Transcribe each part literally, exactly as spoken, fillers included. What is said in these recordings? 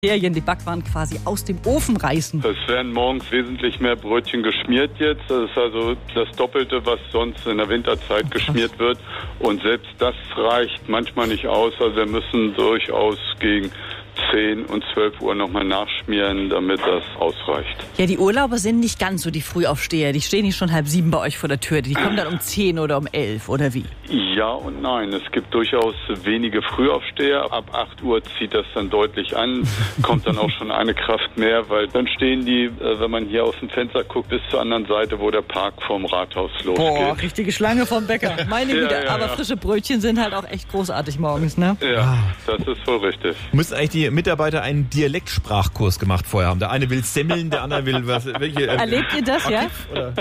Ferien die Backwaren quasi aus dem Ofen reißen. Es werden morgens wesentlich mehr Brötchen geschmiert jetzt. Das ist also das Doppelte, was sonst in der Winterzeit geschmiert wird. Und selbst das reicht manchmal nicht aus. Also wir müssen durchaus gegen zehn und zwölf Uhr nochmal nachschmieren, damit das ausreicht. Ja, die Urlauber sind nicht ganz so die Frühaufsteher. Die stehen nicht schon halb sieben bei euch vor der Tür. Die kommen dann um zehn oder um elf, oder wie? Ja und nein. Es gibt durchaus wenige Frühaufsteher. Ab acht Uhr zieht das dann deutlich an. Kommt dann auch schon eine Kraft mehr, weil dann stehen die, wenn man hier aus dem Fenster guckt, bis zur anderen Seite, wo der Park vorm Rathaus losgeht. Boah, richtige Schlange vom Bäcker. Meine Güte. Ja, ja, aber ja. frische Brötchen sind halt auch echt großartig morgens, ne? Ja, das ist wohl richtig. Müssen eigentlich die Mitarbeiter einen Dialektsprachkurs gemacht vorher haben? Der eine will Semmeln, der andere will was. Welche, äh, Erlebt ihr das, ja?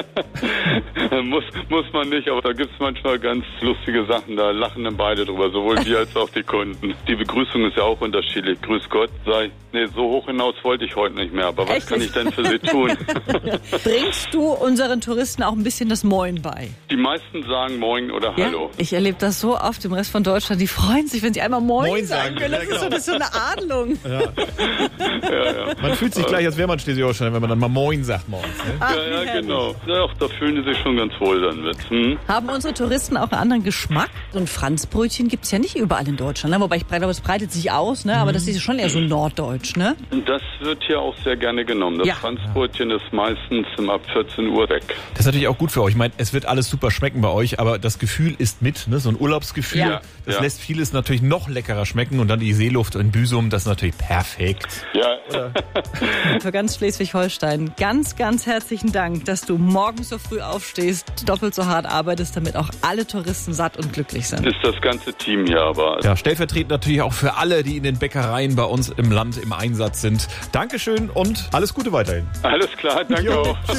muss, muss man nicht, aber da gibt es manchmal ganz lustige Sachen, da lachen dann beide drüber, sowohl wir als auch die Kunden. Die Begrüßung ist ja auch unterschiedlich. Grüß Gott, sei, nee, so hoch hinaus wollte ich heute nicht mehr, aber was Echt? kann ich denn für Sie tun? Bringst du unseren Touristen auch ein bisschen das Moin bei? Die meisten sagen Moin oder Ja? Hallo. Ich erlebe das so oft im Rest von Deutschland. Die freuen sich, wenn sie einmal Moin, Moin sagen sagen können. Das, können, ist so, das ist so eine Adelung. Ja. Ja, ja. Man fühlt sich gleich, als wäre man Schleswig-Holstein, wenn man dann mal Moin sagt morgens. Ne? Ach, Ja, wie ja, herrlich. genau. Ja, auch da fühlen die sich schon ganz wohl dann mit. Hm? Haben unsere Touristen auch einen anderen Geschmack? So ein Franzbrötchen gibt es ja nicht überall in Deutschland. Ne? Wobei ich glaube, es breitet sich aus, ne? Aber das ist schon eher so norddeutsch, ne? Das wird hier auch sehr gerne genommen. Das Ja. Franzbrötchen ist meistens um ab vierzehn Uhr weg. Das ist natürlich auch gut für euch. Ich meine, es wird alles super schmecken bei euch, aber das Gefühl ist mit, ne? So ein Urlaubsgefühl. Ja. Das Ja. lässt vieles natürlich noch leckerer schmecken und dann die Seeluft in Büsum, das ist natürlich perfekt. Ja, Für ganz Schleswig-Holstein ganz, ganz herzlichen Dank, dass du morgens so früh aufstehst, doppelt so hart arbeitest, damit auch alle Touristen satt und glücklich sind. ist das ganze Team hier aber. Ja, stellvertretend natürlich auch für alle, die in den Bäckereien bei uns im Land im Einsatz sind. Dankeschön und alles Gute weiterhin. Alles klar, danke Jo, auch.